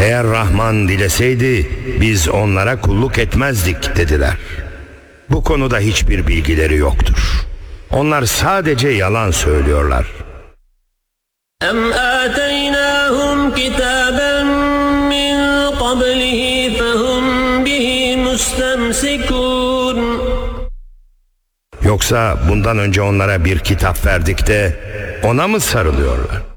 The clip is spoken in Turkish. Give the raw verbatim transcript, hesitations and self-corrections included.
Eğer Rahman dileseydi biz onlara kulluk etmezdik dediler. Bu konuda hiçbir bilgileri yoktur. Onlar sadece yalan söylüyorlar. Em ataynahum kitaben min qablihi fehum bihi mustamsikun. Yoksa bundan önce onlara bir kitap verdik de ona mı sarılıyorlar?